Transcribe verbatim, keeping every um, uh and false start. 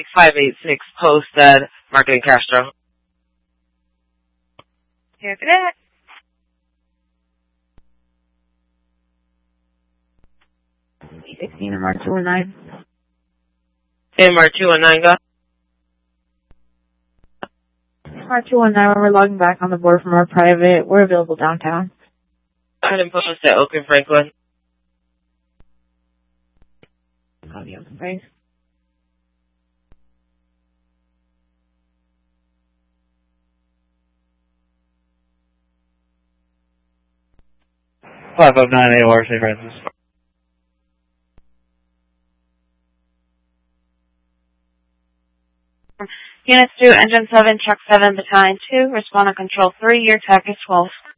five eight six Posted, Marketing Castro. Here for that. sixteen M R two one nine. M R two one nine, go. M R two one nine, we're logging back on the board from our private. We're available downtown. Go ahead and post at Oak and Franklin. Copy on the face. five oh nine A O R, Saint Francis. Units two, Engine seven, Truck seven, Battalion two, respond on Control three, your attack is twelve.